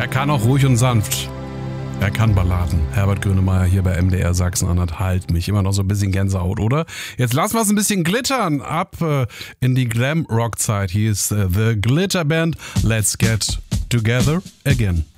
Er kann auch ruhig und sanft. Er kann Balladen. Herbert Grönemeyer hier bei MDR Sachsen-Anhalt. Halt mich. Immer noch so ein bisschen Gänsehaut, oder? Jetzt lassen wir es ein bisschen glittern. Ab in die Glam-Rock-Zeit. Hier ist The Glitter Band. Let's get together again.